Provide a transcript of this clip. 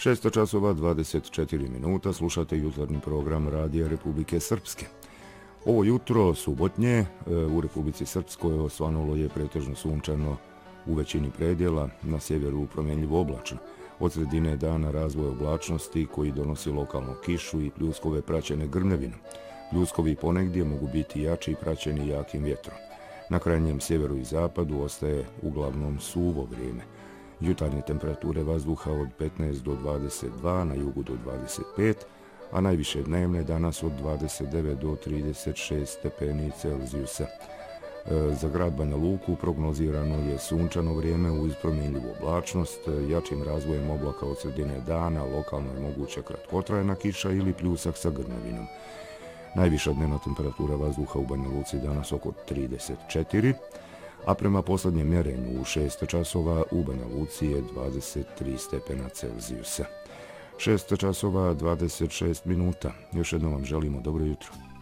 6 časova 24 minuta slušate jutarnji program Radija Republike Srpske. Ovo jutro, subotnje, u Republici Srpskoj osvanulo je pretežno sunčano u većini predjela, na sjeveru promjenljivo oblačno. Od sredine dana razvoj oblačnosti koji donosi lokalnu kišu i pljuskove praćene grmljavinom. Pljuskovi ponegdje mogu biti jači i praćeni jakim vjetrom. Na krajnjem sjeveru i zapadu ostaje uglavnom suvo vrijeme. Jutarnje temperature vazduha od 15 do 22, na jugu do 25, a najviše dnevne danas od 29 do 36 stepeni Celzijusa. Za grad Banja Luku prognozirano je sunčano vrijeme uz promjenljivu oblačnost, jačim razvojem oblaka od sredine dana, lokalno je moguća kratkotrajna kiša ili pljusak sa grmljavinom. Najviša dnevna temperatura vazduha u Banja Luci danas oko 34, a prema posljednjem mjerenju u 6 časova u Banja Luci je 23 stepena Celzijusa. 6 časova 26 minuta. Još jednom vam želimo dobro jutro.